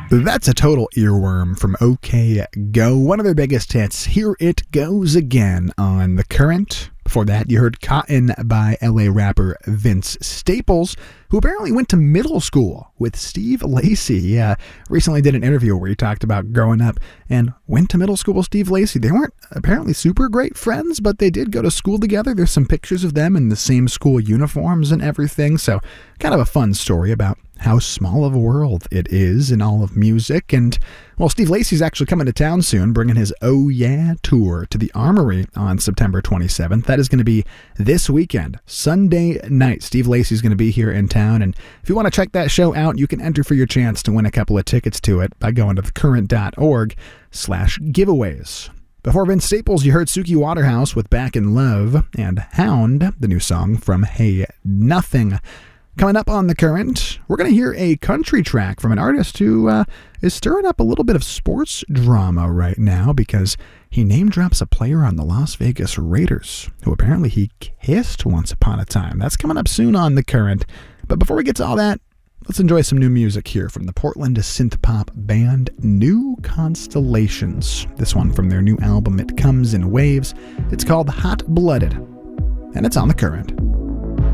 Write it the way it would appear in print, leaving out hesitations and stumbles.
That's a total earworm from OK Go, one of their biggest hits. Here it goes again on The Current. Before that, you heard Cotton by LA rapper Vince Staples, who apparently went to middle school with Steve Lacy. Recently did an interview where he talked about growing up and went to middle school with Steve Lacy. They weren't apparently super great friends, but they did go to school together. There's some pictures of them in the same school uniforms and everything, so kind of a fun story about how small of a world it is in all of music. And, well, Steve Lacy's actually coming to town soon, bringing his Oh Yeah tour to the Armory on September 27th. That is going to be this weekend, Sunday night. Steve Lacy's going to be here in town, and if you want to check that show out, you can enter for your chance to win a couple of tickets to it by going to thecurrent.org/giveaways. Before Vince Staples, you heard Suki Waterhouse with Back in Love, and Hound, the new song from Hey Nothing. Coming up on The Current, we're going to hear a country track from an artist who is stirring up a little bit of sports drama right now because he name drops a player on the Las Vegas Raiders who apparently he kissed once upon a time. That's coming up soon on The Current. But before we get to all that, let's enjoy some new music here from the Portland synth-pop band New Constellations. This one from their new album, It Comes in Waves. It's called Hot Blooded, and it's on The Current.